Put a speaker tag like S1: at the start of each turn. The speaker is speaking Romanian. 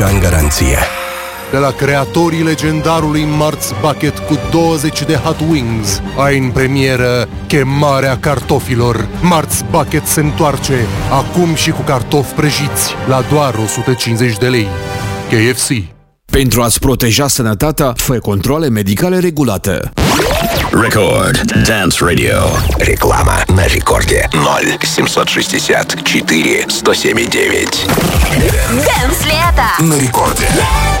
S1: în garanție.
S2: De la creatorii legendarului Mart's Bucket cu 20 de Hot Wings, ai în premieră Chemarea cartofilor. Mart's Bucket se întoarce, acum și cu cartofi prăjiți, la doar 150 de lei. KFC.
S3: Pentru a-ți proteja sănătatea, fă controle medicale regulate.
S1: Record Dance Radio. Реклама на рекорде 0764 107,9.
S4: Dance лето!
S1: На рекорде.